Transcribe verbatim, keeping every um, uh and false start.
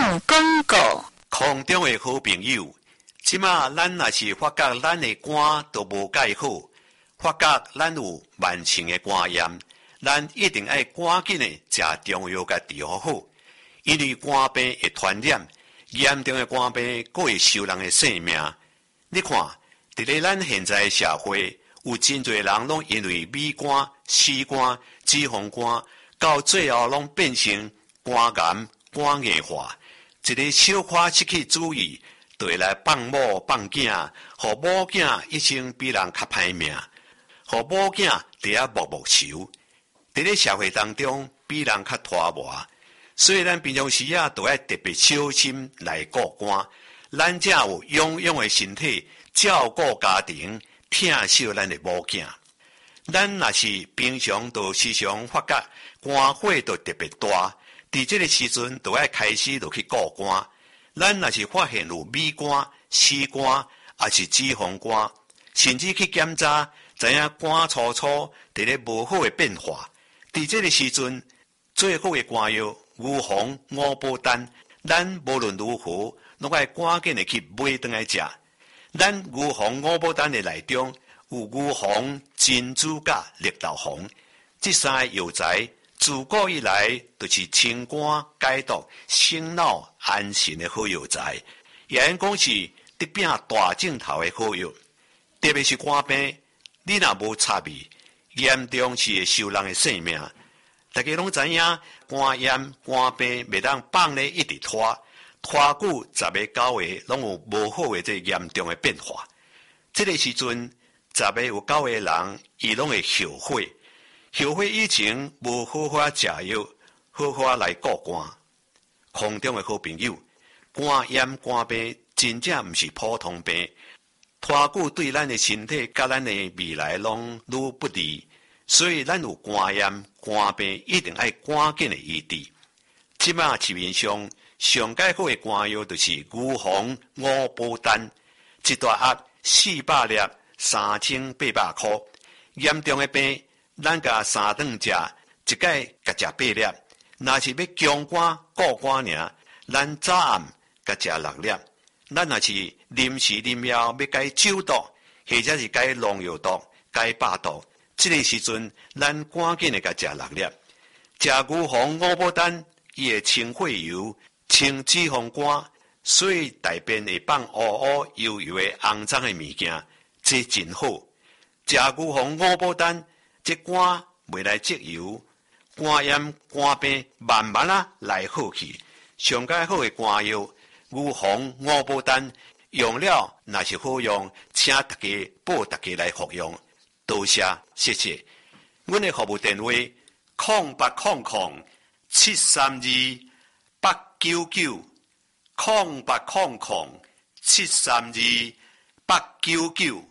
上广告。 空中的好朋友，即马咱若是发觉咱的肝都无介好，发觉咱有慢性的肝炎，咱一定要赶紧的食中药甲治疗好，因为肝病会传染，严重的肝病佫会收人的性命。你看，伫咧咱现在的社会，有真侪人拢因为米肝、死肝、脂肪肝，到最后拢变成肝癌、肝硬化。一个小可失去主意，就会来放某放囝，互某囝一生比人较歹命，互某囝伫遐默默愁，伫咧社会当中比人较拖磨。所以咱平常时啊，都要特别小心来顾肝，咱才有勇勇的身体照顾家庭，疼惜咱的某囝。咱若是平常都时常发觉肝火都特别大。伫这个时阵，就要开始就去顾肝。咱若是发现有米肝、死肝，也是脂肪肝，甚至去检查，知影肝粗粗伫咧无好的变化。伫这个时阵，最好的肝药牛黄、五宝丹，咱无论如何，拢要赶紧的去买回来食。咱牛黄、五宝丹的内中有牛黄、珍珠甲绿豆黄，这三个药材。自古以来，就是清肝解毒、醒脑安神的好药材，也因讲是得病大正头的好药。特别是肝病，你若无插味，严重是会收人的性命。大家拢知影，肝炎、肝病袂当放咧一直拖，拖久十个九个拢有无好的这严重的变化。这个时阵，十个有九个人，伊拢会后悔。后悔以前无好好食药，好好来顾肝。空中的好朋友，肝炎、肝病真正毋是普通病，拖久对咱的身体甲咱的未来拢愈不利。所以咱有肝炎、肝病一定要赶紧的医治。即马市面上上介好的肝药就是牛黄、五宝丹，一大盒四百粒，三千八百块。严重的病。咱甲三顿食，一摆甲食八粒。若是要强肝固肝尔，咱早暗甲食六粒。咱若是临时临了要甲伊酒毒，或者是甲伊农药毒、甲伊百毒，这个时阵咱赶紧的甲食六粒。食牛黄五宝丹，伊会清血油、清脂肪肝，所以大便会放乌乌油油的肮脏的物件，这真好。食牛黄五宝丹。这肝袂来积油，肝炎、肝病慢慢啊来好去。上介好的肝药牛黄、五宝丹，用了若是好用，请大家报大家来服用。多谢，谢谢。阮的服务电话：空八空空七三二八九九，空八空空七三二八九九。